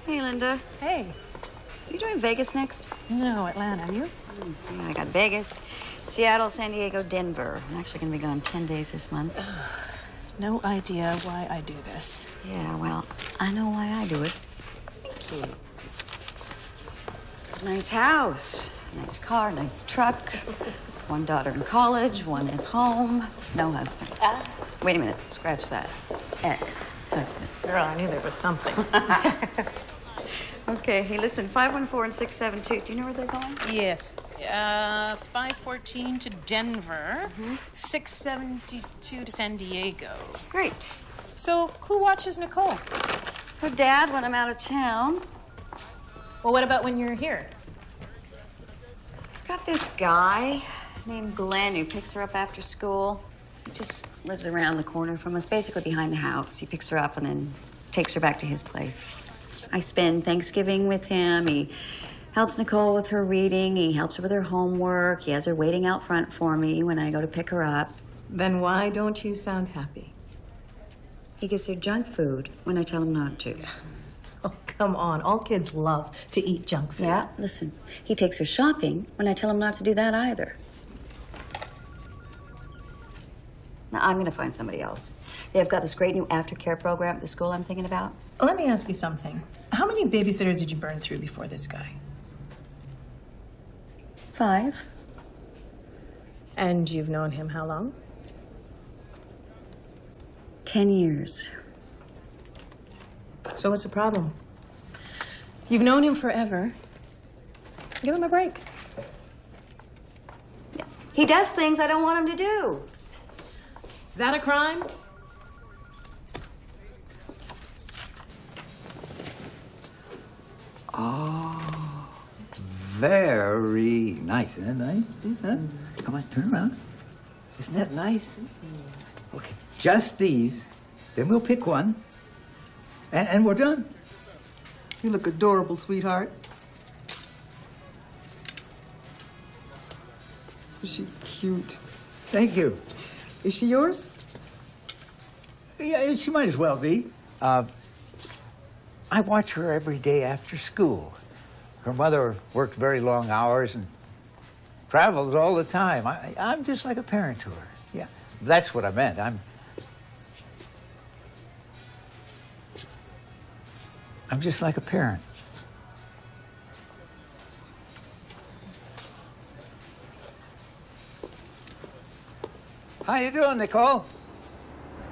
Hey, Linda. Hey. You doing Vegas next? No, Atlanta. You? Yeah, I got Vegas, Seattle, San Diego, Denver. I'm actually going to be gone 10 days this month. No idea why I do this. Yeah, well, I know why I do it. Thank you. Nice house, nice car, nice truck. One daughter in college, one at home. No husband. Wait a minute. Scratch that. Ex-husband. Girl, I knew there was something. Okay, hey, listen, 514 and 672. Do you know where they're going? Yes. 514 to Denver. 672 to San Diego. Great. So, who watches Nicole? Her dad when I'm out of town. Well, what about when you're here? Got this guy named Glenn who picks her up after school. He just lives around the corner from us, basically behind the house. He picks her up and then takes her back to his place. I spend Thanksgiving with him. He helps Nicole with her reading. He helps her with her homework. He has her waiting out front for me when I go to pick her up. Then why don't you sound happy? He gives her junk food when I tell him not to. Oh, come on. All kids love to eat junk food. Yeah, listen. He takes her shopping when I tell him not to do that either. Now, I'm going to find somebody else. They've got this great new aftercare program at the school I'm thinking about. Let me ask you something. How many babysitters did you burn through before this guy? 5. And you've known him how long? 10 years. So what's the problem? You've known him forever. Give him a break. He does things I don't want him to do. Is that a crime? Oh, very nice. Isn't that nice? Huh? Come on, turn around. Isn't that nice? Okay, just these. Then we'll pick one. And we're done. You look adorable, sweetheart. She's cute. Thank you. Is she yours? Yeah, she might as well be. I watch her every day after school. Her mother worked very long hours and travels all the time. I'm just like a parent to her. Yeah, that's what I meant. I'm just like a parent. How you doing, Nicole?